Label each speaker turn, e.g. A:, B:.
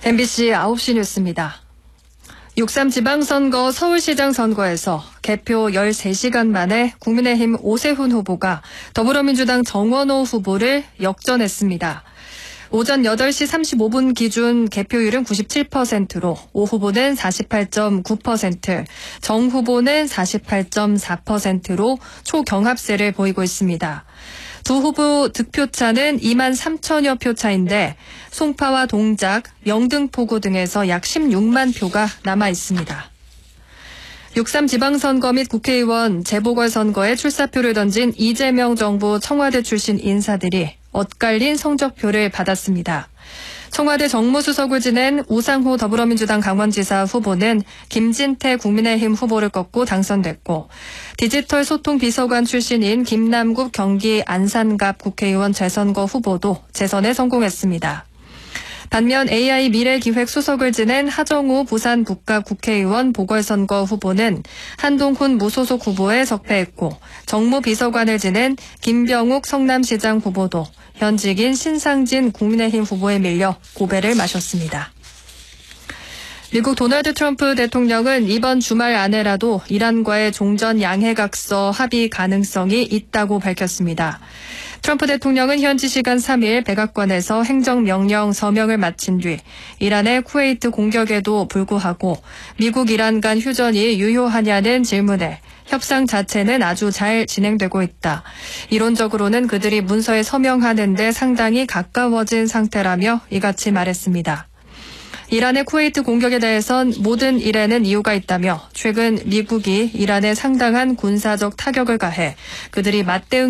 A: MBC 9시 뉴스입니다. 6.3 지방선거 서울시장 선거에서 개표 13시간 만에 국민의힘 오세훈 후보가 더불어민주당 정원호 후보를 역전했습니다. 오전 8시 35분 기준 개표율은 97%로 오 후보는 48.9%, 정 후보는 48.4%로 초경합세를 보이고 있습니다. 두 후보 득표차는 2만 3천여 표 차인데 송파와 동작, 영등포구 등에서 약 16만 표가 남아 있습니다. 6.3 지방선거 및 국회의원 재보궐선거에 출사표를 던진 이재명 정부 청와대 출신 인사들이 엇갈린 성적표를 받았습니다. 청와대 정무수석을 지낸 우상호 더불어민주당 강원지사 후보는 김진태 국민의힘 후보를 꺾고 당선됐고, 디지털 소통 비서관 출신인 김남국 경기 안산갑 국회의원 재선거 후보도 재선에 성공했습니다. 반면 AI 미래기획수석을 지낸 하정우 부산 북갑 국회의원 보궐선거 후보는 한동훈 무소속 후보에 적패했고, 정무비서관을 지낸 김병욱 성남시장 후보도 현직인 신상진 국민의힘 후보에 밀려 고배를 마셨습니다. 미국 도널드 트럼프 대통령은 이번 주말 안에라도 이란과의 종전 양해각서 합의 가능성이 있다고 밝혔습니다. 트럼프 대통령은 현지 시간 3일 백악관에서 행정명령 서명을 마친 뒤 이란의 쿠웨이트 공격에도 불구하고 미국 이란 간 휴전이 유효하냐는 질문에 협상 자체는 아주 잘 진행되고 있다. 이론적으로는 그들이 문서에 서명하는 데 상당히 가까워진 상태라며 이같이 말했습니다. 이란의 쿠웨이트 공격에 대해선 모든 일에는 이유가 있다며 최근 미국이 이란에 상당한 군사적 타격을 가해 그들이 맞대응